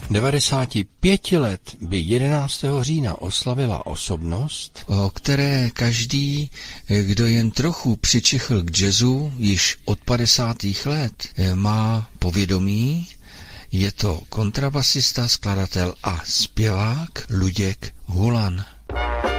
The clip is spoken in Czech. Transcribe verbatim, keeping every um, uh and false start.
devadesáti pěti let by jedenáctého října oslavila osobnost, o které každý, kdo jen trochu přičichl k jazzu již od padesátých let, má povědomí. Je to kontrabasista, skladatel a zpěvák Luděk Hulan.